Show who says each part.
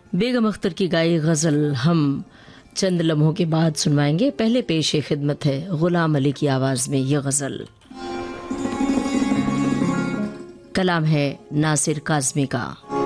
Speaker 1: बेगम अख्तर की गाई गजल हम चंद लम्हों के बाद सुनवाएंगे। पहले पेश खिदमत है गुलाम अली की आवाज में ये गजल। कलाम है नासिर काज़मी का।